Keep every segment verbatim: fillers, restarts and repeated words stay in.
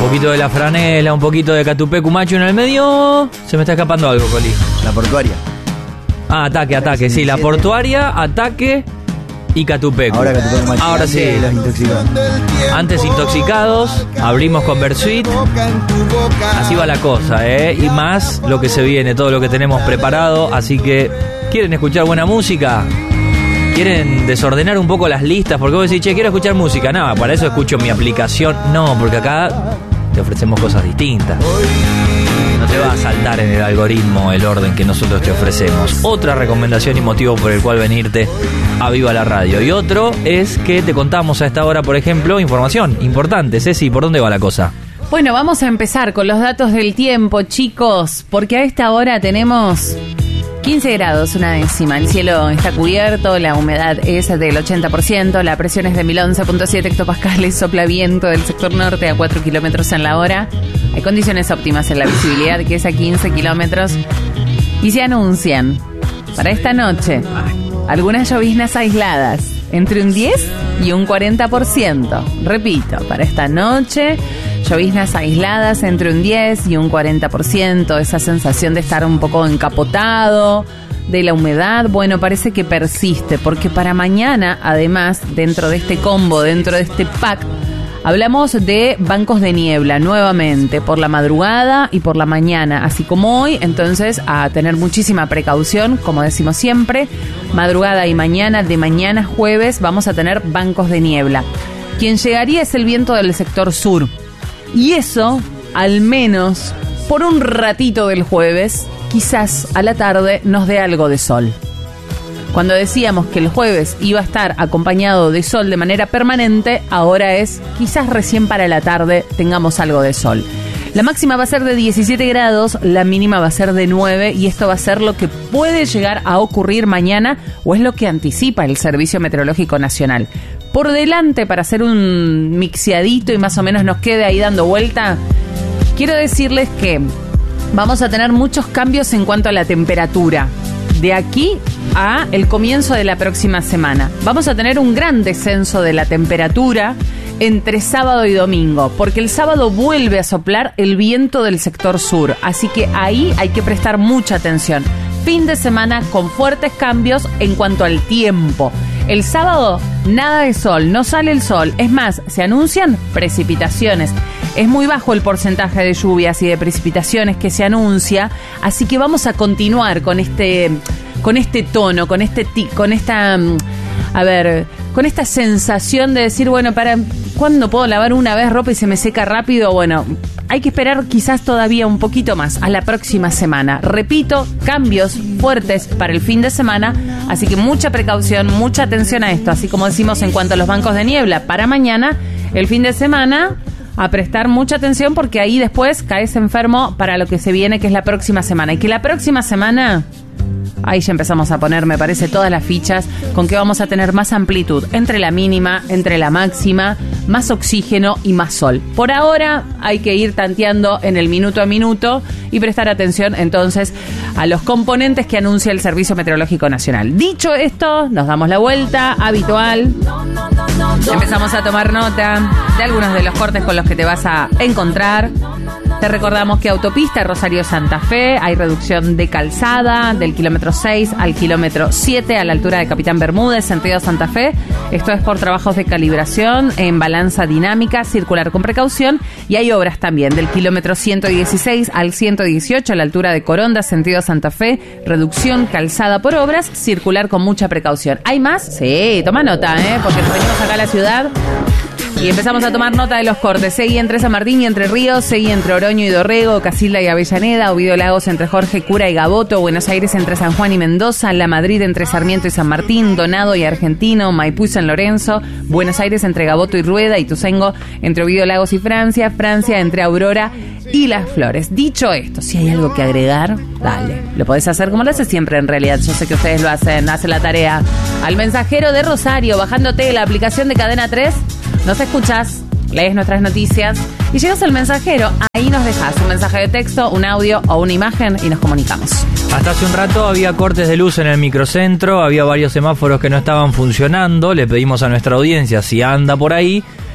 poquito de la franela, un poquito de Catupecu Macho en el medio. Se me está escapando algo, Coli. La portuaria. Ah, ataque, ataque, sí, la portuaria, ataque y Catupecu. Ahora Catupecu Macho. Ahora sí. Los intoxicados. Antes intoxicados, abrimos con Versuit. Así va la cosa, ¿eh? Y más lo que se viene, todo lo que tenemos preparado. Así que, ¿quieren escuchar buena música? ¿Quieren desordenar un poco las listas? Porque vos decís, che, quiero escuchar música. No, para eso escucho mi aplicación. No, porque acá te ofrecemos cosas distintas. No te va a saltar en el algoritmo el orden que nosotros te ofrecemos. Otra recomendación y motivo por el cual venirte a Viva la Radio. Y otro es que te contamos a esta hora, por ejemplo, información importante. Ceci, ¿por dónde va la cosa? Bueno, vamos a empezar con los datos del tiempo, chicos, porque a esta hora tenemos quince grados, una décima. El cielo está cubierto, la humedad es del ochenta por ciento, la presión es de mil once punto siete hectopascales, sopla viento del sector norte a cuatro kilómetros en la hora. Hay condiciones óptimas en la visibilidad, que es a quince kilómetros. Y se anuncian para esta noche algunas lloviznas aisladas, entre un diez y un cuarenta por ciento. Repito, para esta noche, lloviznas aisladas entre un diez y un cuarenta por ciento. Esa sensación de estar un poco encapotado, de la humedad, bueno, parece que persiste, porque para mañana, además, dentro de este combo, dentro de este pack, hablamos de bancos de niebla nuevamente por la madrugada y por la mañana, así como hoy. Entonces, a tener muchísima precaución, como decimos siempre, madrugada y mañana, de mañana jueves, vamos a tener bancos de niebla. Quien llegaría es el viento del sector sur. Y eso, al menos por un ratito del jueves, quizás a la tarde nos dé algo de sol. Cuando decíamos que el jueves iba a estar acompañado de sol de manera permanente, ahora es quizás recién para la tarde tengamos algo de sol. La máxima va a ser de diecisiete grados, la mínima va a ser de nueve, y esto va a ser lo que puede llegar a ocurrir mañana, o es lo que anticipa el Servicio Meteorológico Nacional. Por delante, para hacer un mixeadito y más o menos nos quede ahí dando vuelta, quiero decirles que vamos a tener muchos cambios en cuanto a la temperatura. De aquí a el comienzo de la próxima semana vamos a tener un gran descenso de la temperatura entre sábado y domingo, porque el sábado vuelve a soplar el viento del sector sur, así que ahí hay que prestar mucha atención. Fin de semana con fuertes cambios en cuanto al tiempo. El sábado nada de sol, no sale el sol, es más, se anuncian precipitaciones. Es muy bajo el porcentaje de lluvias y de precipitaciones que se anuncia, así que vamos a continuar con este, con este tono, con este tic, con esta, a ver, con esta sensación de decir, bueno, para ¿cuándo puedo lavar una vez ropa y se me seca rápido? Bueno, hay que esperar quizás todavía un poquito más a la próxima semana. Repito, cambios fuertes para el fin de semana, así que mucha precaución, mucha atención a esto, así como decimos en cuanto a los bancos de niebla para mañana, el fin de semana, a prestar mucha atención porque ahí después caes enfermo para lo que se viene, que es la próxima semana. Y que la próxima semana, ahí ya empezamos a poner, me parece, todas las fichas con que vamos a tener más amplitud entre la mínima, entre la máxima, más oxígeno y más sol. Por ahora hay que ir tanteando en el minuto a minuto y prestar atención entonces a los componentes que anuncia el Servicio Meteorológico Nacional. Dicho esto, nos damos la vuelta habitual. Empezamos a tomar nota de algunos de los cortes con los que te vas a encontrar. Te recordamos que autopista Rosario Santa Fe, hay reducción de calzada del kilómetro seis al kilómetro siete a la altura de Capitán Bermúdez, sentido Santa Fe. Esto es por trabajos de calibración en balanza dinámica, circular con precaución. Y hay obras también del kilómetro ciento dieciséis al ciento dieciocho a la altura de Coronda, sentido Santa Fe. Reducción calzada por obras, circular con mucha precaución. ¿Hay más? Sí, toma nota, ¿eh? Porque nos venimos acá a la ciudad y empezamos a tomar nota de los cortes. Seguí entre San Martín y Entre Ríos, seguí entre Oroño y Dorrego, Casilda y Avellaneda, Oviedo Lagos entre Jorge Cura y Gaboto, Buenos Aires entre San Juan y Mendoza, La Madrid entre Sarmiento y San Martín, Donado y Argentino, Maipú y San Lorenzo, Buenos Aires entre Gaboto y Rueda, Ituzaingó entre Oviedo Lagos y Francia, Francia entre Aurora y Las Flores. Dicho esto, si hay algo que agregar, dale. Lo podés hacer como lo haces siempre en realidad. Yo sé que ustedes lo hacen, hacen la tarea. Al mensajero de Rosario, bajándote la aplicación de Cadena tres, nos escuchás, lees nuestras noticias y llegas al mensajero. Ahí nos dejas un mensaje de texto, un audio o una imagen y nos comunicamos. Hasta hace un rato había cortes de luz en el microcentro, había varios semáforos que no estaban funcionando. Le pedimos a nuestra audiencia, si anda por ahí,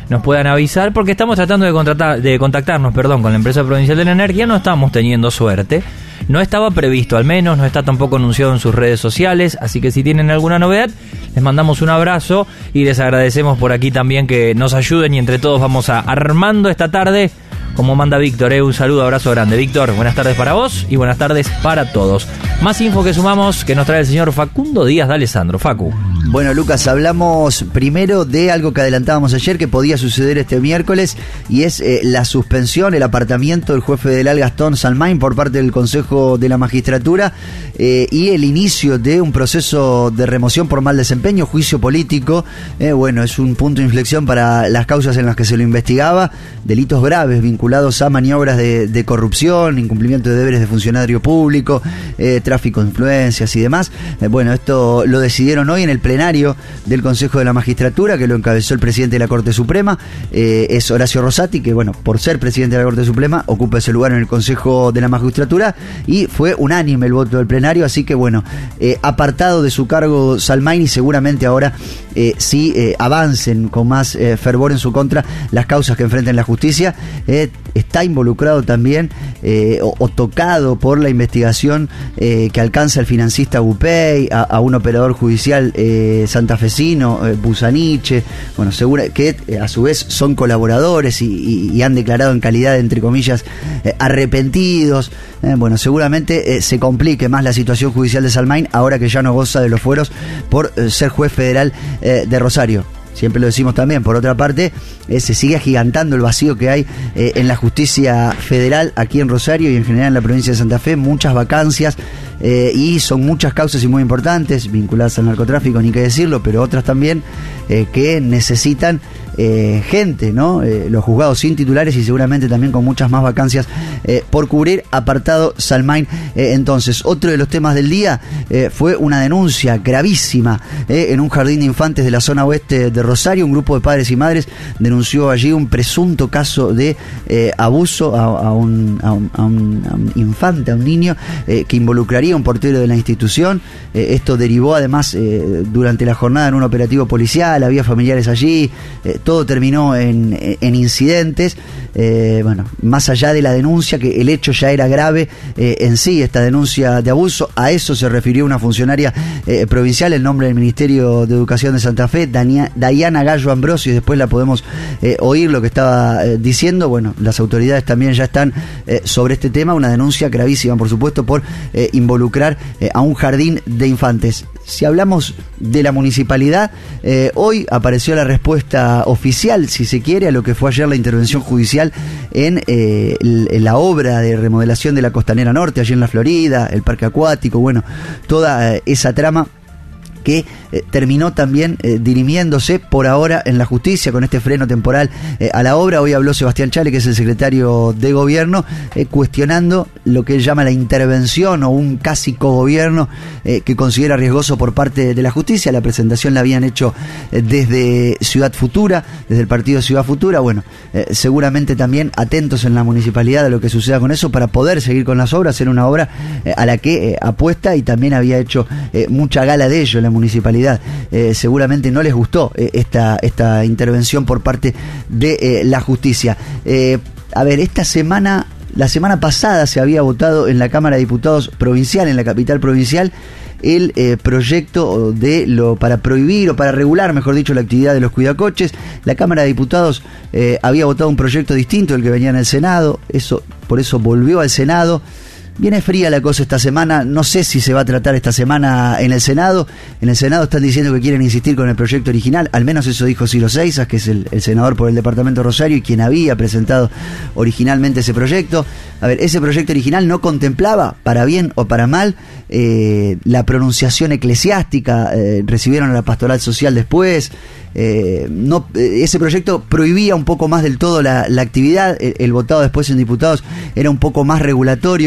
nos puedan avisar, porque estamos tratando de, contratar, de contactarnos perdón, con la empresa provincial de la energía, no estamos teniendo suerte. No estaba previsto, al menos, no está tampoco anunciado en sus redes sociales, así que si tienen alguna novedad, les mandamos un abrazo y les agradecemos por aquí también que nos ayuden y entre todos vamos a armando esta tarde, como manda Víctor, ¿eh? Un saludo, abrazo grande. Víctor, buenas tardes para vos y buenas tardes para todos. Más info que sumamos que nos trae el señor Facundo Díaz de Alessandro. Facu. Bueno, Lucas, hablamos primero de algo que adelantábamos ayer que podía suceder este miércoles y es eh, la suspensión, el apartamiento del juez federal Gastón Salmain por parte del Consejo de la Magistratura eh, y el inicio de un proceso de remoción por mal desempeño, juicio político. Eh, bueno, es un punto de inflexión para las causas en las que se lo investigaba, delitos graves vinculados a maniobras de, de corrupción, incumplimiento de deberes de funcionario público, eh, tráfico de influencias y demás. Eh, bueno, esto lo decidieron hoy en el plenario del Consejo de la Magistratura, que lo encabezó el presidente de la Corte Suprema, eh, es Horacio Rosati, que bueno, por ser presidente de la Corte Suprema, ocupa ese lugar en el Consejo de la Magistratura, y fue unánime el voto del plenario, así que bueno, eh, apartado de su cargo Salmain, y seguramente ahora eh, sí eh, avancen con más eh, fervor en su contra las causas que enfrenten la justicia. Eh, está involucrado también eh, o, o tocado por la investigación eh, que alcanza el financista Bupey, a, a un operador judicial eh, santafesino, eh, Busaniche, bueno, segura que eh, a su vez son colaboradores y, y, y han declarado en calidad de, entre comillas, eh, arrepentidos. Eh, bueno, seguramente eh, se complique más la situación judicial de Salmain ahora que ya no goza de los fueros por eh, ser juez federal eh, de Rosario. Siempre lo decimos también, por otra parte, eh, se sigue agigantando el vacío que hay eh, en la justicia federal aquí en Rosario y en general en la provincia de Santa Fe, muchas vacancias eh, y son muchas causas y muy importantes, vinculadas al narcotráfico, ni qué decirlo, pero otras también eh, que necesitan eh, gente, ¿no? Eh, los juzgados sin titulares y seguramente también con muchas más vacancias eh, por cubrir, apartado Salmain. Eh, entonces, otro de los temas del día eh, fue una denuncia gravísima eh, en un jardín de infantes de la zona oeste de Rosario. Un grupo de padres y madres denunció allí un presunto caso de eh, abuso a, a, un, a, un, a, un, a un infante, a un niño, eh, que involucraría a un portero de la institución. Eh, esto derivó además eh, durante la jornada en un operativo policial, había familiares allí, eh, todo terminó en, en incidentes. Eh, bueno, más allá de la denuncia, que el hecho ya era grave eh, en sí, esta denuncia de abuso, a eso se refirió una funcionaria eh, provincial, el nombre del Ministerio de Educación de Santa Fe, Dania, Dayana Gallo Ambrosio, y después la podemos eh, oír lo que estaba eh, diciendo. Bueno, las autoridades también ya están eh, sobre este tema, una denuncia gravísima, por supuesto, por eh, involucrar eh, a un jardín de infantes. Si hablamos de la municipalidad, eh, hoy apareció la respuesta oficial, si se quiere, a lo que fue ayer la intervención judicial en, eh, en la obra de remodelación de la Costanera Norte, allí en la Florida, el parque acuático, bueno, toda eh, esa trama que eh, terminó también eh, dirimiéndose por ahora en la justicia con este freno temporal eh, a la obra. Hoy habló Sebastián Chale, que es el secretario de gobierno, eh, cuestionando lo que él llama la intervención o un casi cogobierno eh, que considera riesgoso por parte de la justicia. La presentación la habían hecho eh, desde Ciudad Futura, desde el partido Ciudad Futura. Bueno, eh, seguramente también atentos en la municipalidad a lo que suceda con eso para poder seguir con las obras, hacer una obra eh, a la que eh, apuesta y también había hecho eh, mucha gala de ello la municipalidad. Eh, seguramente no les gustó eh, esta, esta intervención por parte de eh, la justicia. Eh, a ver, esta semana, la semana pasada se había votado en la Cámara de Diputados provincial, en la capital provincial, el eh, proyecto de lo para prohibir o para regular, mejor dicho, la actividad de los cuidacoches. La Cámara de Diputados eh, había votado un proyecto distinto del que venía en el Senado, eso, por eso volvió al Senado. Viene fría la cosa esta semana, no sé si se va a tratar esta semana en el Senado. En el Senado están diciendo que quieren insistir con el proyecto original, al menos eso dijo Ciro Seizas, que es el, el senador por el departamento de Rosario y quien había presentado originalmente ese proyecto. A ver, ese proyecto original no contemplaba, para bien o para mal, eh, la pronunciación eclesiástica, eh, recibieron a la pastoral social después. Eh, no, eh, ese proyecto prohibía un poco más del todo la, la actividad, el, el votado después en diputados era un poco más regulatorio. Bueno,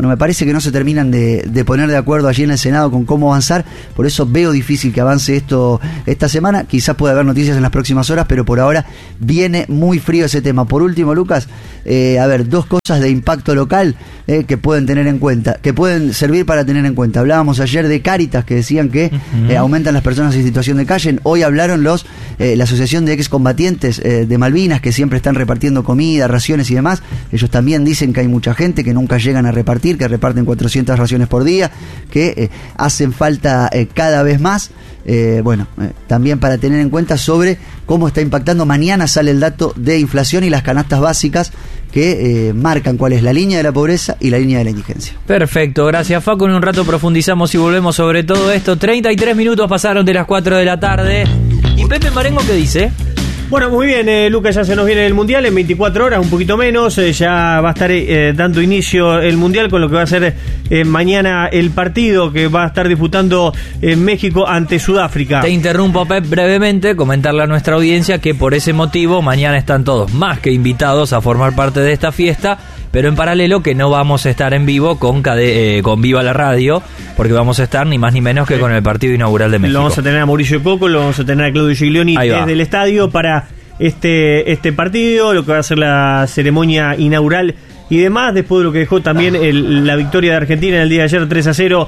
Bueno, me parece que no se terminan de, de poner de acuerdo allí en el Senado con cómo avanzar, por eso veo difícil que avance esto esta semana. Quizás pueda haber noticias en las próximas horas, pero por ahora viene muy frío ese tema. Por último, Lucas, eh, a ver, dos cosas de impacto local eh, que pueden tener en cuenta, que pueden servir para tener en cuenta. Hablábamos ayer de Cáritas, que decían que uh-huh. eh, aumentan las personas en situación de calle. Hoy hablaron los eh, la Asociación de Excombatientes eh, de Malvinas, que siempre están repartiendo comida, raciones y demás. Ellos también dicen que hay mucha gente que nunca llegan a repartir, que reparten cuatrocientas raciones por día, que eh, hacen falta eh, cada vez más. Eh, bueno, eh, también para tener en cuenta sobre cómo está impactando. Mañana sale el dato de inflación y las canastas básicas que eh, marcan cuál es la línea de la pobreza y la línea de la indigencia. Perfecto, gracias Facu. En un rato profundizamos y volvemos sobre todo esto. treinta y tres minutos pasaron de las cuatro de la tarde. ¿Y Pepe Marengo qué dice? Bueno, muy bien, eh, Lucas, ya se nos viene el Mundial en veinticuatro horas, un poquito menos, eh, ya va a estar eh, dando inicio el Mundial con lo que va a ser eh, mañana el partido que va a estar disputando eh, México ante Sudáfrica. Te interrumpo, Pep, brevemente, comentarle a nuestra audiencia que por ese motivo mañana están todos más que invitados a formar parte de esta fiesta, pero en paralelo que no vamos a estar en vivo con, Cade- eh, con Viva la Radio, porque vamos a estar ni más ni menos que sí. con el partido inaugural de México. Lo vamos a tener a Mauricio Coco, lo vamos a tener a Claudio Giglioni desde el estadio para este, este partido, lo que va a ser la ceremonia inaugural y demás, después de lo que dejó también el, la victoria de Argentina en el día de ayer tres a cero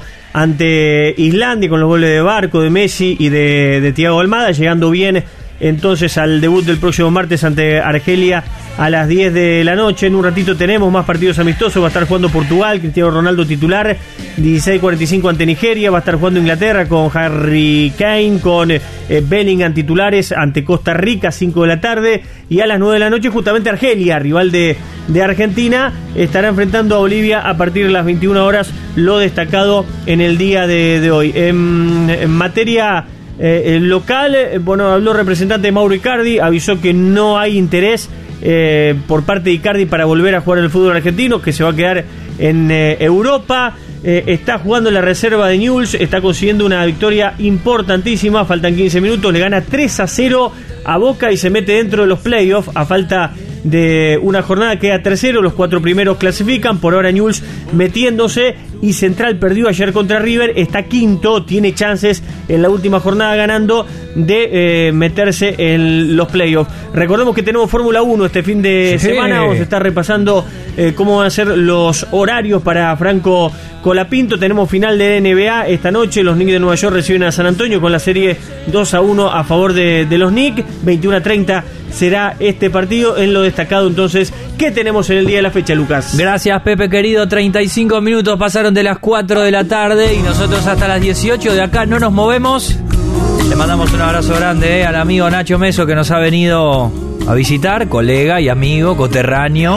ante Islandia, con los goles de Barco, de Messi y de, de Thiago Almada, llegando bien entonces al debut del próximo martes ante Argelia a las diez de la noche. En un ratito tenemos más partidos amistosos. Va a estar jugando Portugal, Cristiano Ronaldo titular, dieciséis cuarenta y cinco ante Nigeria. Va a estar jugando Inglaterra con Harry Kane, con eh, Bellingham titulares ante Costa Rica, cinco de la tarde. Y a las nueve de la noche justamente Argelia, rival de, de Argentina, estará enfrentando a Bolivia a partir de las veintiuna horas, lo destacado en el día de, de hoy. En, en materia Eh, el local, eh, bueno, habló el representante de Mauro Icardi, avisó que no hay interés eh, por parte de Icardi para volver a jugar en el fútbol argentino, que se va a quedar en eh, Europa. Eh, está jugando en la reserva de Newell's, está consiguiendo una victoria importantísima, faltan quince minutos, le gana tres a cero a Boca y se mete dentro de los playoffs a falta de una jornada, queda tercero, los cuatro primeros clasifican, por ahora Newell's metiéndose, y Central perdió ayer contra River, está quinto, tiene chances en la última jornada ganando de eh, meterse en los playoffs. Recordemos que tenemos Fórmula uno este fin de sí. semana, vamos a estar repasando eh, cómo van a ser los horarios para Franco Colapinto. Tenemos final de N B A esta noche, los Knicks de Nueva York reciben a San Antonio con la serie dos a uno a favor de, de los Knicks, veintiuno a treinta será este partido. En lo destacado entonces, ¿qué tenemos en el día de la fecha, Lucas? Gracias, Pepe querido. treinta y cinco minutos pasaron de las cuatro de la tarde y nosotros hasta las dieciocho de acá no nos movemos. Le mandamos un abrazo grande eh, al amigo Nacho Meso, que nos ha venido a visitar, colega y amigo, coterráneo.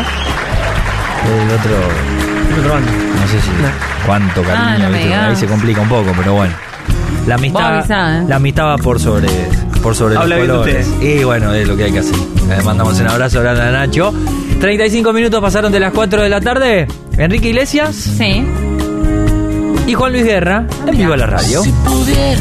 El otro, el otro año. No sé si no. cuánto cariño, ah, no ahí se complica un poco, pero bueno. La amistad, avisá, ¿eh? la amistad va por sobre, por sobre los colores. Y bueno, es lo que hay que hacer. Le mandamos un abrazo grande a Nacho. treinta y cinco minutos pasaron de las cuatro de la tarde. Enrique Iglesias. Sí. Y Juan Luis Guerra, en Viva la Radio. Si